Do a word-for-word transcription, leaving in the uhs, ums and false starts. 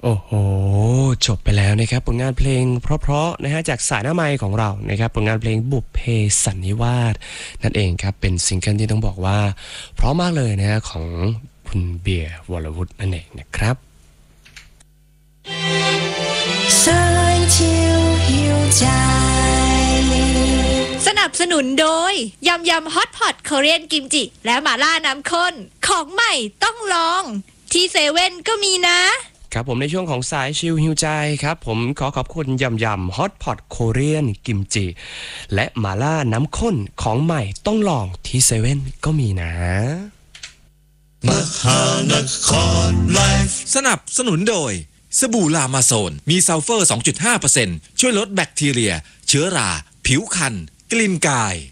โอ้โหจบไปแล้วนะครับผลงานเพลงเพราะๆนะฮะจากสายหน้าไมค์ของเรานะครับผลงานเพลงบุพเพสันนิวาสนั่นเองครับเป็นซิงเกิลที่ต้องบอกว่าเพราะมากเลยนะฮะของคุณเบียร์วรวุฒินั่นเองนะครับสนับสนุนโดยยำยำฮอตพอตคอเรียนกิมจิและหม่าล่าน้ำข้นของใหม่ต้องลองที่เซเว่นก็มีนะครับผมในช่วงของสายชิลฮิวใจครับผมขอขอบคุณยำยำฮอตพอตโคเรียนกิมจิและหม่าล่าน้ำข้นของใหม่ต้องลองที่เซเว่นก็มีนะมหานครไลฟ์สนับสนุนโดยสบู่ลามาโซนมีซัลเฟอร์ สองจุดห้าเปอร์เซ็นต์ ช่วยลดแบคทีเรียเชื้อราผิวคันกลิ่นกาย